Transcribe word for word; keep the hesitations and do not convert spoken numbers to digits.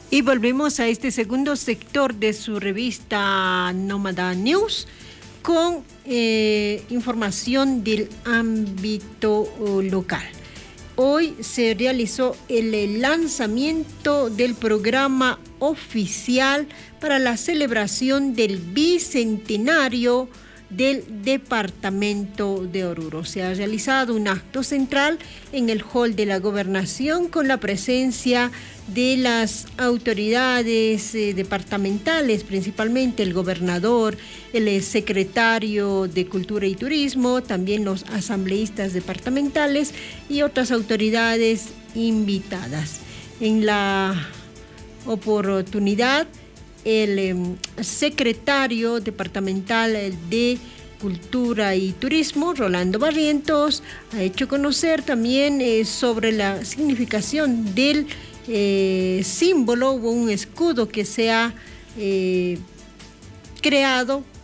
Y volvemos a este segundo sector de su revista Nómada News con eh, información del ámbito uh, local. Hoy se realizó el lanzamiento del programa oficial para la celebración del bicentenario del departamento de Oruro. Se ha realizado un acto central en el hall de la gobernación con la presencia de las autoridades eh, departamentales, principalmente el gobernador, el eh, secretario de Cultura y Turismo, también los asambleístas departamentales y otras autoridades invitadas. En la oportunidad, el eh, secretario departamental de Cultura y Turismo, Rolando Barrientos, ha hecho conocer también eh, sobre la significación del eh, símbolo o un escudo que se ha eh, creado